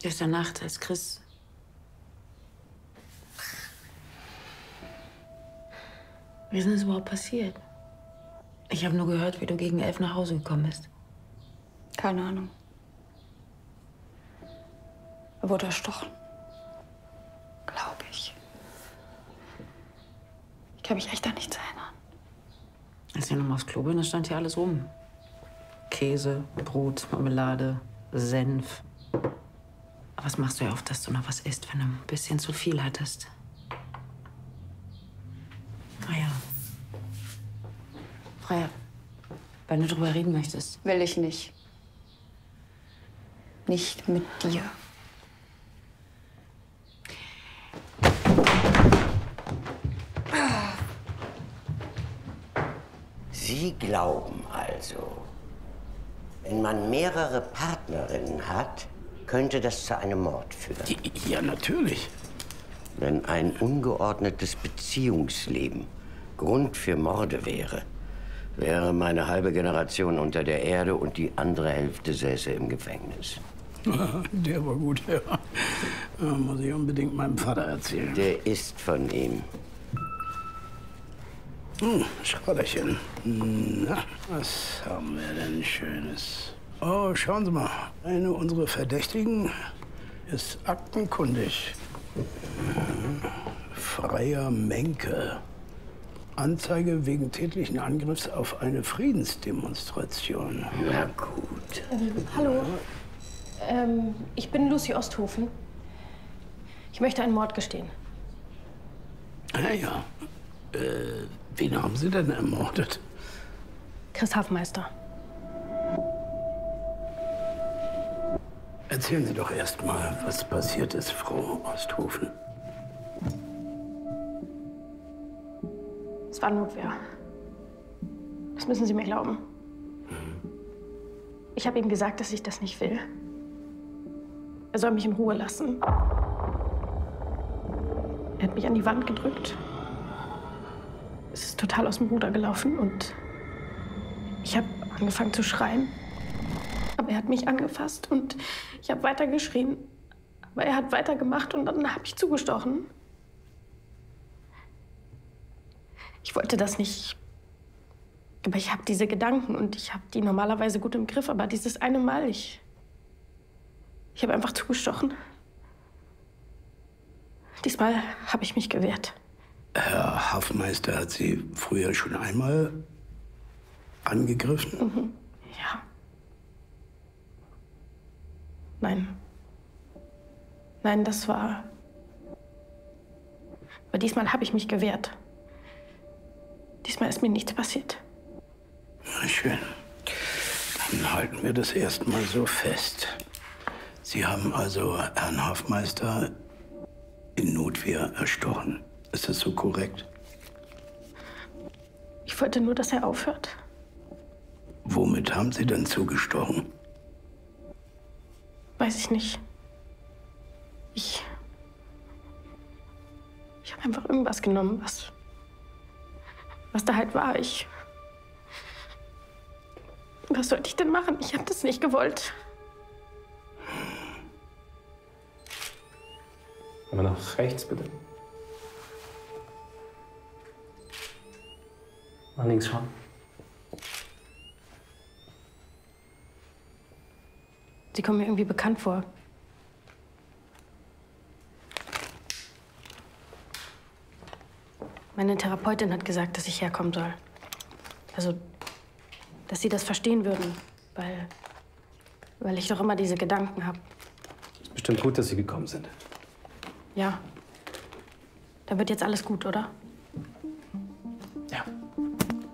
Gestern Nacht, als Chris... Wie ist denn das überhaupt passiert? Ich habe nur gehört, wie du gegen 11 nach Hause gekommen bist. Keine Ahnung. Er wurde erstochen. Glaube ich. Ich kann mich echt an nichts erinnern. Als ich nochmal aufs Klo bin, da stand hier alles rum. Käse, Brot, Marmelade, Senf. Aber was machst du ja oft, dass du noch was isst, wenn du ein bisschen zu viel hattest? Ah ja. Freya, wenn du drüber reden möchtest. Will ich nicht. Nicht mit dir. Sie glauben also, wenn man mehrere Partnerinnen hat, könnte das zu einem Mord führen? Ja, natürlich. Wenn ein ungeordnetes Beziehungsleben Grund für Morde wäre, wäre meine halbe Generation unter der Erde und die andere Hälfte säße im Gefängnis. Der war gut, ja. Muss ich unbedingt meinem Vater erzählen. Der ist von ihm. Schrotterchen. Na, was haben wir denn Schönes? Oh, schauen Sie mal. Eine unserer Verdächtigen ist aktenkundig. Freier Menke. Anzeige wegen tätlichen Angriffs auf eine Friedensdemonstration. Na gut. Hallo. Ich bin Lucy Osthofen. Ich möchte einen Mord gestehen. Ah ja. Wen haben Sie denn ermordet? Chris Hafmeister. Erzählen Sie doch erst mal, was passiert ist, Frau Osthofen. Es war Notwehr. Das müssen Sie mir glauben. Ich habe ihm gesagt, dass ich das nicht will. Er soll mich in Ruhe lassen. Er hat mich an die Wand gedrückt. Es ist total aus dem Ruder gelaufen und ich habe angefangen zu schreien. Aber er hat mich angefasst und ich habe weiter geschrien. Aber er hat weitergemacht und dann habe ich zugestochen. Ich wollte das nicht. Aber ich habe diese Gedanken und ich habe die normalerweise gut im Griff. Aber dieses eine Mal, ich habe einfach zugestochen. Diesmal habe ich mich gewehrt. Herr Hafmeister hat Sie früher schon einmal angegriffen? Mhm. Ja. Nein. Nein, das war... Aber diesmal habe ich mich gewehrt. Diesmal ist mir nichts passiert. Na schön. Dann halten wir das erstmal so fest. Sie haben also Herrn Hafmeister in Notwehr erstochen. Ist das so korrekt? Ich wollte nur, dass er aufhört. Womit haben Sie denn zugestochen? Weiß ich nicht. Ich habe einfach irgendwas genommen, was da halt war. Was sollte ich denn machen? Ich habe das nicht gewollt. Aber nach rechts, bitte. Nach links schauen. Sie kommen mir irgendwie bekannt vor. Meine Therapeutin hat gesagt, dass ich herkommen soll. Also, dass Sie das verstehen würden, weil ich doch immer diese Gedanken habe. Ist bestimmt gut, dass Sie gekommen sind. Ja. Da wird jetzt alles gut, oder?